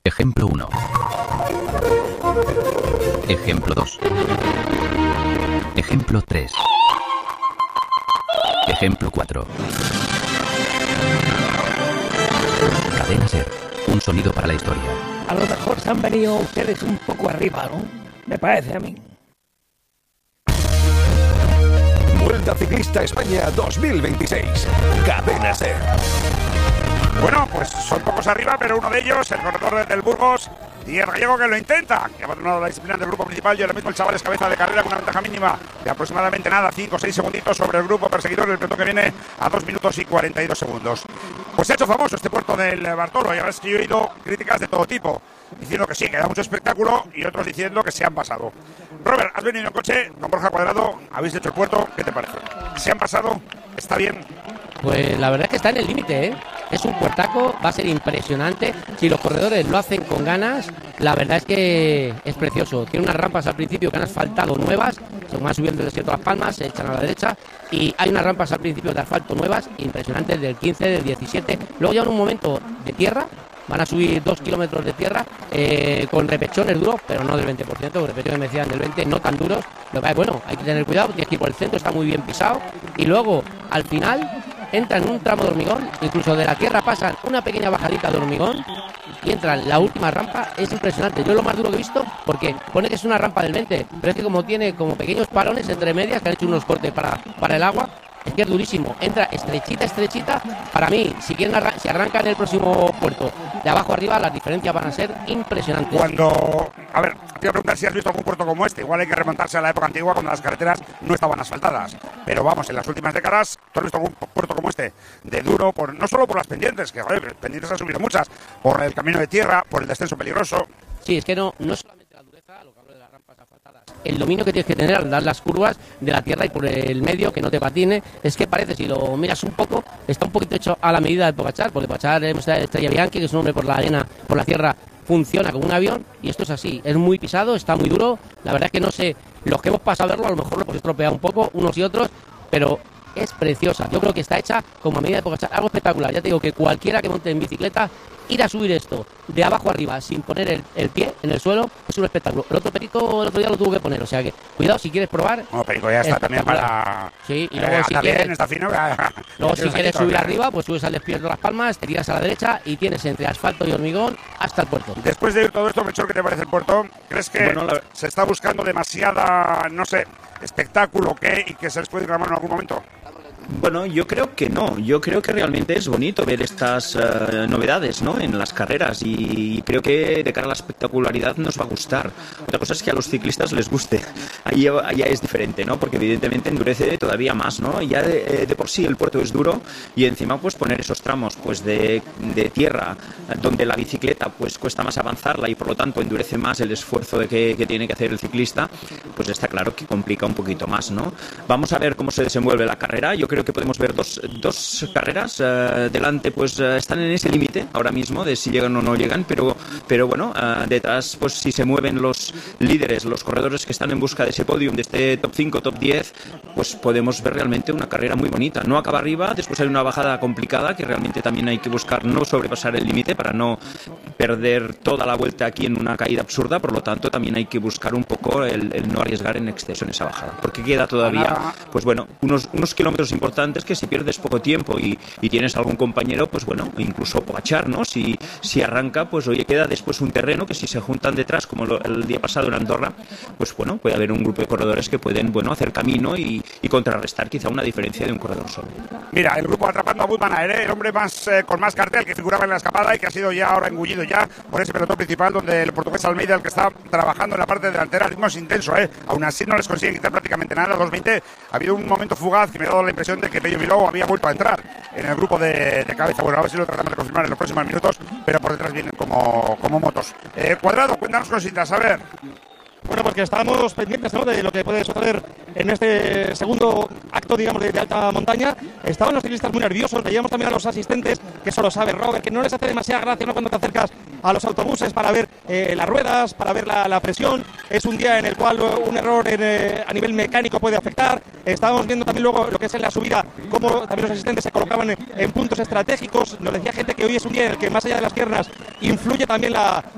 Ejemplo 1. Ejemplo 2. Ejemplo 3. Ejemplo 4. Cadena SER. Un sonido para la historia. A lo mejor se han venido ustedes un poco arriba, ¿no? Me parece a mí. Vuelta Ciclista España 2026. Cadena SER. Bueno, pues son pocos arriba, pero uno de ellos, el corredor del Burgos, Diez Gallego, que lo intenta, que ha abandonado la disciplina del grupo principal y ahora mismo el chaval es cabeza de carrera con una ventaja mínima de aproximadamente 5 o 6 segunditos sobre el grupo perseguidor del pelotón que viene a 2 minutos y 42 segundos. Pues se ha hecho famoso este puerto del Bartolo y ahora es que yo he oído críticas de todo tipo, diciendo que sí, que da mucho espectáculo y otros diciendo que se han pasado. Robert, has venido en coche con Borja Cuadrado, habéis hecho el puerto, ¿qué te parece? ¿Se han pasado? ¿Está bien? Pues la verdad es que está en el límite, ¿eh? Es un puertaco, va a ser impresionante. Si los corredores lo hacen con ganas, la verdad es que es precioso. Tiene unas rampas al principio que han asfaltado nuevas, se van subiendo el desierto Las Palmas, se echan a la derecha, y hay unas rampas al principio de asfalto nuevas, impresionantes, del 15, del 17. Luego ya en un momento de tierra, van a subir 2 kilómetros de tierra con repechones duros, pero no del 20%, repechones me decían del 20%, no tan duros. Lo que bueno, hay que tener cuidado, tienes que ir por el centro, está muy bien pisado. Y luego, al final, entran en un tramo de hormigón, incluso de la tierra pasan una pequeña bajadita de hormigón y entran la última rampa. Es impresionante. Yo lo más duro que he visto, porque pone que es una rampa del 20, pero es que como tiene como pequeños parones entre medias que han hecho unos cortes para el agua, es que es durísimo. Entra estrechita. Para mí, si arranca en el próximo puerto de abajo arriba, las diferencias van a ser impresionantes. A ver, te voy a preguntar si has visto algún puerto como este. Igual hay que remontarse a la época antigua cuando las carreteras no estaban asfaltadas. Pero vamos, en las últimas décadas, ¿tú has visto algún puerto como este? De duro, no solo por las pendientes, que joder, pendientes han subido muchas, por el camino de tierra, por el descenso peligroso. Sí, es que no solamente la dureza, lo que hablo de las rampas asfaltadas, el dominio que tienes que tener al dar las curvas de la tierra y por el medio, que no te patine. Es que parece, si lo miras un poco, está un poquito hecho a la medida de Pogačar, porque Pogačar, Estrella Bianchi, que es un hombre por la arena, por la tierra, funciona como un avión, y esto es así, es muy pisado, está muy duro. La verdad es que no sé, los que hemos pasado a verlo a lo mejor lo hemos estropeado un poco, unos y otros, pero es preciosa. Yo creo que está hecha como a medida de Pogačar, algo espectacular. Ya te digo que cualquiera que monte en bicicleta, ir a subir esto de abajo arriba sin poner el pie en el suelo es un espectáculo. El otro Perico el otro día lo tuvo que poner, o sea que cuidado si quieres probar. Bueno, Perico ya está también para... Sí, y luego si quieres, bien, está fino. Luego si quieres subir arriba, pues subes al despierto de Las Palmas, te tiras a la derecha y tienes entre asfalto y hormigón hasta el puerto. Después de ir todo esto, Melchor, ¿qué te parece el puerto? ¿Crees que se está buscando demasiada, no sé, espectáculo y que se les puede reclamar en algún momento? Bueno, yo creo que no. Yo creo que realmente es bonito ver estas novedades, ¿no?, en las carreras, y creo que de cara a la espectacularidad nos va a gustar. Otra cosa es que a los ciclistas les guste. Ahí ya es diferente, ¿no?, porque evidentemente endurece todavía más, ¿no? Ya de por sí el puerto es duro y encima pues poner esos tramos pues de tierra donde la bicicleta pues cuesta más avanzarla y por lo tanto endurece más el esfuerzo que tiene que hacer el ciclista, pues está claro que complica un poquito más, ¿no? Vamos a ver cómo se desenvuelve la carrera. Yo creo que podemos ver dos carreras delante, pues están en ese límite ahora mismo de si llegan o no llegan, pero bueno, detrás pues si se mueven los líderes, los corredores que están en busca de ese podium, de este top 5, top 10, pues podemos ver realmente una carrera muy bonita. No acaba arriba, después hay una bajada complicada que realmente también hay que buscar no sobrepasar el límite para no perder toda la vuelta aquí en una caída absurda. Por lo tanto también hay que buscar un poco el no arriesgar en exceso en esa bajada, porque queda todavía pues bueno, unos kilómetros importantes que si pierdes poco tiempo y tienes algún compañero, pues bueno, incluso Pogačar, ¿no? Si arranca, pues oye, queda después un terreno que si se juntan detrás, como el día pasado en Andorra, pues bueno, puede haber un grupo de corredores que pueden, bueno, hacer camino y contrarrestar quizá una diferencia de un corredor solo. Mira, el grupo atrapando a Wout van Aert, el hombre con más cartel que figuraba en la escapada y que ha sido ya ahora engullido ya por ese pelotón principal, donde el portugués Almeida, el que está trabajando en la parte delantera, ritmo es intenso, aún así no les consigue quitar prácticamente nada. 2:20, ha habido un momento fugaz que me ha dado la impresión de que Pello Bilbao había vuelto a entrar en el grupo de cabeza. Bueno, a ver si lo tratamos de confirmar en los próximos minutos, pero por detrás vienen como motos. Cuadrado, cuéntanos cositas, a ver. Bueno, porque estábamos pendientes, ¿no?, de lo que puede suceder en este segundo acto, digamos, de alta montaña. Estaban los ciclistas muy nerviosos, veíamos también a los asistentes, que eso lo sabe Robert, que no les hace demasiada gracia, ¿no?, cuando te acercas a los autobuses para ver las ruedas, para ver la presión. Es un día en el cual un error a nivel mecánico puede afectar. Estábamos viendo también luego lo que es en la subida, cómo también los asistentes se colocaban en puntos estratégicos. Nos decía gente que hoy es un día en el que más allá de las piernas influye también la